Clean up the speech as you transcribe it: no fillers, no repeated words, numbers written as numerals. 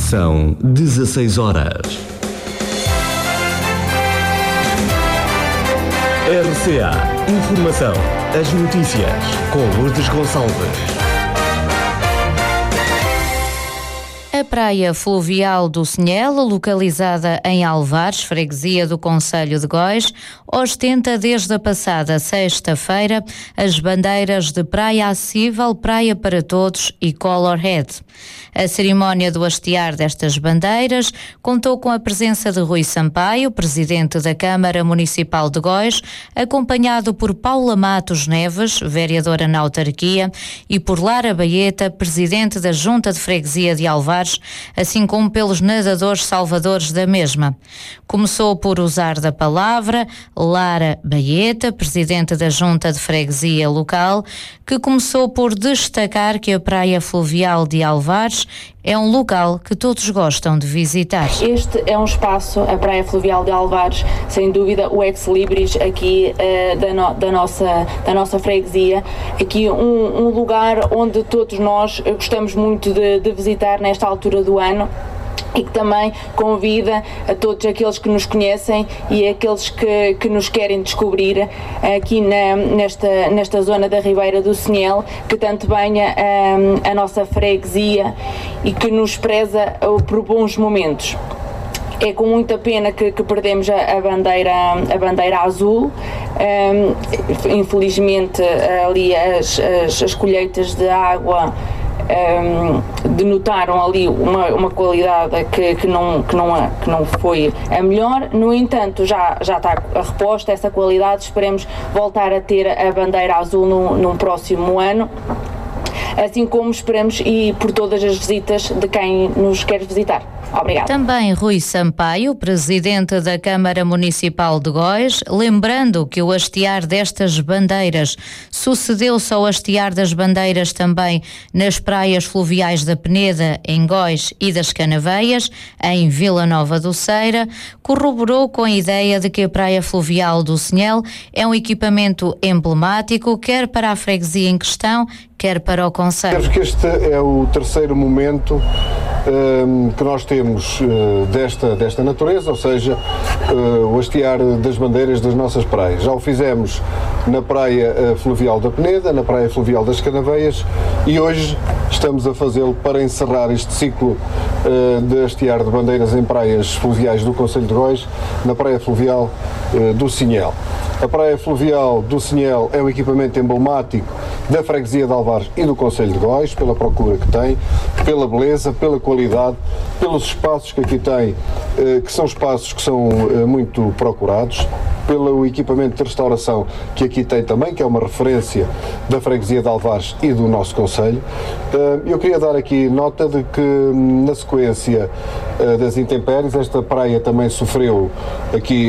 São 16 horas. RCA Informação. As notícias com Lourdes Gonçalves. A praia fluvial do Sinhel, localizada em Alvares, freguesia do concelho de Góis, ostenta desde a passada sexta-feira as bandeiras de Praia Acessível, Praia para Todos e Colorhead. A cerimónia do hastear destas bandeiras contou com a presença de Rui Sampaio, presidente da Câmara Municipal de Góis, acompanhado por Paula Matos Neves, vereadora na autarquia, e por Lara Baeta, presidente da Junta de Freguesia de Alvares, assim como pelos nadadores salvadores da mesma. Começou por usar da palavra Lara Baeta, presidente da Junta de Freguesia local, que começou por destacar que a Praia Fluvial de Alvares é um local que todos gostam de visitar. Este é um espaço, a Praia Fluvial de Alvares, sem dúvida o ex-libris aqui da nossa freguesia, aqui um lugar onde todos nós gostamos muito de visitar nesta altura do ano, e que também convida a todos aqueles que nos conhecem e aqueles que nos querem descobrir aqui nesta zona da Ribeira do Sinhel, que tanto bem a nossa freguesia e que nos preza por bons momentos. É com muita pena que perdemos a bandeira azul. Infelizmente ali as colheitas de água denotaram ali uma qualidade que não foi a melhor. No entanto, já está reposta essa qualidade. Esperemos voltar a ter a bandeira azul num próximo ano, assim como esperamos e por todas as visitas de quem nos quer visitar. Obrigada. Também Rui Sampaio, presidente da Câmara Municipal de Góis, lembrando que o hastear destas bandeiras sucedeu-se ao hastear das bandeiras também nas praias fluviais da Peneda, em Góis, e das Canaveias, em Vila Nova do Ceira, corroborou com a ideia de que a Praia Fluvial do Sinhel é um equipamento emblemático, quer para a freguesia em questão, quer para o concelho. Acho que este é o terceiro momento que nós temos desta natureza, ou seja, o hastear das bandeiras das nossas praias. Já o fizemos na Praia Fluvial da Peneda, na Praia Fluvial das Canaveias, e hoje estamos a fazê-lo para encerrar este ciclo de hastear de bandeiras em praias fluviais do concelho de Góis, na Praia Fluvial do Sinhel. A Praia Fluvial do Sinhel é um equipamento emblemático da freguesia de Alvares e do concelho de Góis, pela procura que tem, pela beleza, pela qualidade, pelos espaços que aqui tem, que são espaços que são muito procurados, pelo equipamento de restauração que aqui tem também, que é uma referência da freguesia de Alvares e do nosso concelho. Eu queria dar aqui nota de que, na sequência das intempéries, esta praia também sofreu aqui